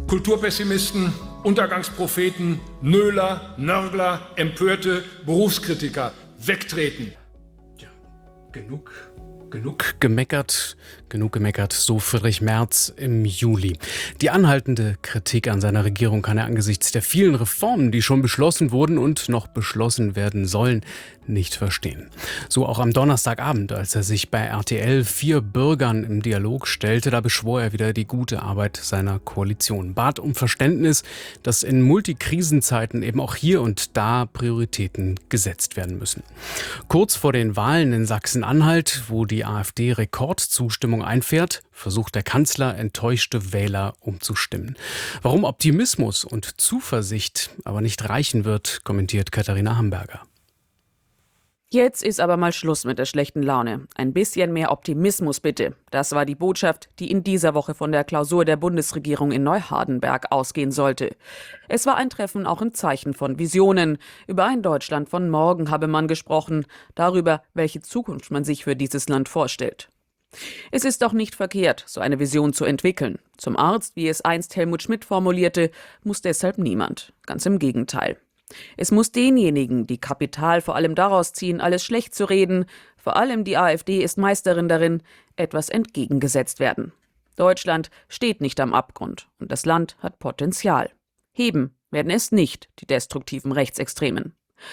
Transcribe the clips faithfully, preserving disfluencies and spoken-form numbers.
Kulturpessimisten, Untergangspropheten, Nöler, Nörgler, Empörte, Berufskritiker wegtreten. Ja, genug. Genug gemeckert, genug gemeckert, so Friedrich Merz im Juli. Die anhaltende Kritik an seiner Regierung kann er angesichts der vielen Reformen, die schon beschlossen wurden und noch beschlossen werden sollen, nicht verstehen. So auch am Donnerstagabend, als er sich bei R T L vier Bürgern im Dialog stellte, da beschwor er wieder die gute Arbeit seiner Koalition, bat um Verständnis, dass in Multikrisenzeiten eben auch hier und da Prioritäten gesetzt werden müssen. Kurz vor den Wahlen in Sachsen-Anhalt, wo die AfD Rekordzustimmung einfährt, versucht der Kanzler, enttäuschte Wähler umzustimmen. Warum Optimismus und Zuversicht aber nicht reichen wird, kommentiert Katharina Hamburger. Jetzt ist aber mal Schluss mit der schlechten Laune. Ein bisschen mehr Optimismus bitte. Das war die Botschaft, die in dieser Woche von der Klausur der Bundesregierung in Neuhardenberg ausgehen sollte. Es war ein Treffen auch im Zeichen von Visionen. Über ein Deutschland von morgen habe man gesprochen, darüber, welche Zukunft man sich für dieses Land vorstellt. Es ist doch nicht verkehrt, so eine Vision zu entwickeln. Zum Arzt, wie es einst Helmut Schmidt formulierte, muss deshalb niemand. Ganz im Gegenteil. Es muss denjenigen, die Kapital vor allem daraus ziehen, alles schlecht zu reden, vor allem die AfD ist Meisterin darin, etwas entgegengesetzt werden. Deutschland steht nicht am Abgrund und das Land hat Potenzial. Heben werden es nicht die destruktiven Rechtsextremen.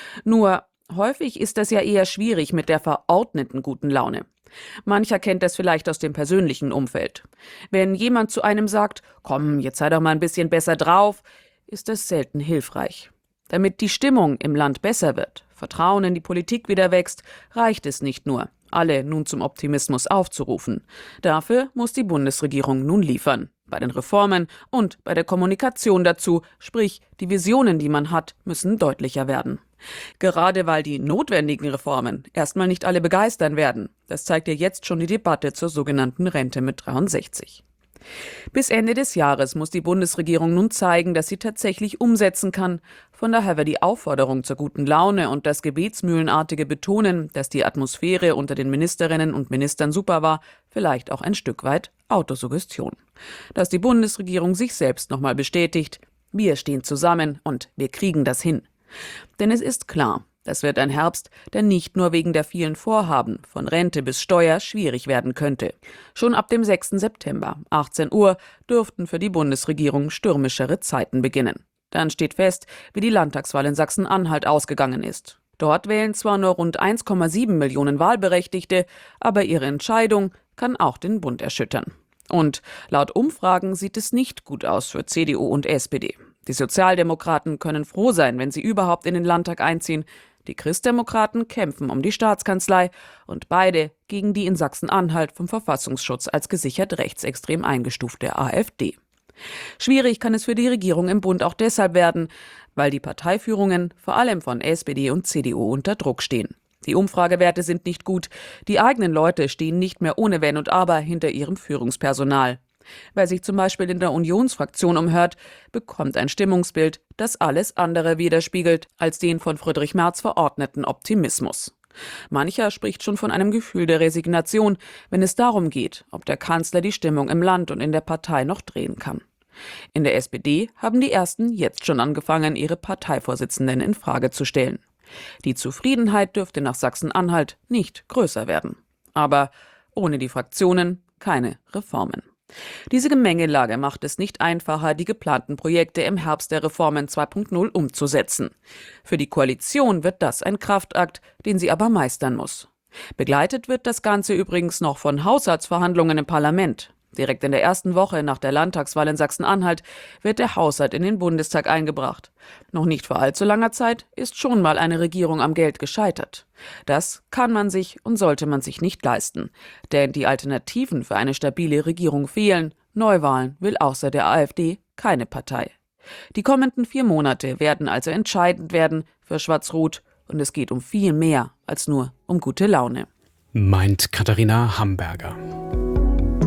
Nur häufig ist das ja eher schwierig mit der verordneten guten Laune. Mancher kennt das vielleicht aus dem persönlichen Umfeld. Wenn jemand zu einem sagt, komm, jetzt sei doch mal ein bisschen besser drauf, ist das selten hilfreich. Damit die Stimmung im Land besser wird, Vertrauen in die Politik wieder wächst, reicht es nicht nur, alle nun zum Optimismus aufzurufen. Dafür muss die Bundesregierung nun liefern. Bei den Reformen und bei der Kommunikation dazu, sprich, die Visionen, die man hat, müssen deutlicher werden. Gerade weil die notwendigen Reformen erstmal nicht alle begeistern werden. Das zeigt ja jetzt schon die Debatte zur sogenannten Rente mit dreiundsechzig. Bis Ende des Jahres muss die Bundesregierung nun zeigen, dass sie tatsächlich umsetzen kann. Von daher war die Aufforderung zur guten Laune und das gebetsmühlenartige Betonen, dass die Atmosphäre unter den Ministerinnen und Ministern super war, vielleicht auch ein Stück weit Autosuggestion. Dass die Bundesregierung sich selbst nochmal bestätigt, wir stehen zusammen und wir kriegen das hin. Denn es ist klar, das wird ein Herbst, der nicht nur wegen der vielen Vorhaben, von Rente bis Steuer, schwierig werden könnte. Schon ab dem sechsten September, achtzehn Uhr, dürften für die Bundesregierung stürmischere Zeiten beginnen. Dann steht fest, wie die Landtagswahl in Sachsen-Anhalt ausgegangen ist. Dort wählen zwar nur rund eins Komma sieben Millionen Wahlberechtigte, aber ihre Entscheidung kann auch den Bund erschüttern. Und laut Umfragen sieht es nicht gut aus für C D U und S P D. Die Sozialdemokraten können froh sein, wenn sie überhaupt in den Landtag einziehen. Die Christdemokraten kämpfen um die Staatskanzlei und beide gegen die in Sachsen-Anhalt vom Verfassungsschutz als gesichert rechtsextrem eingestufte AfD. Schwierig kann es für die Regierung im Bund auch deshalb werden, weil die Parteiführungen vor allem von S P D und C D U unter Druck stehen. Die Umfragewerte sind nicht gut, die eigenen Leute stehen nicht mehr ohne Wenn und Aber hinter ihrem Führungspersonal. Wer sich zum Beispiel in der Unionsfraktion umhört, bekommt ein Stimmungsbild, das alles andere widerspiegelt als den von Friedrich Merz verordneten Optimismus. Mancher spricht schon von einem Gefühl der Resignation, wenn es darum geht, ob der Kanzler die Stimmung im Land und in der Partei noch drehen kann. In der S P D haben die Ersten jetzt schon angefangen, ihre Parteivorsitzenden in Frage zu stellen. Die Zufriedenheit dürfte nach Sachsen-Anhalt nicht größer werden. Aber ohne die Fraktionen keine Reformen. Diese Gemengelage macht es nicht einfacher, die geplanten Projekte im Herbst der Reformen zwei Punkt null umzusetzen. Für die Koalition wird das ein Kraftakt, den sie aber meistern muss. Begleitet wird das Ganze übrigens noch von Haushaltsverhandlungen im Parlament. Direkt in der ersten Woche nach der Landtagswahl in Sachsen-Anhalt wird der Haushalt in den Bundestag eingebracht. Noch nicht vor allzu langer Zeit ist schon mal eine Regierung am Geld gescheitert. Das kann man sich und sollte man sich nicht leisten. Denn die Alternativen für eine stabile Regierung fehlen. Neuwahlen will außer der AfD keine Partei. Die kommenden vier Monate werden also entscheidend werden für Schwarz-Rot. Und es geht um viel mehr als nur um gute Laune. Meint Katharina Hamburger.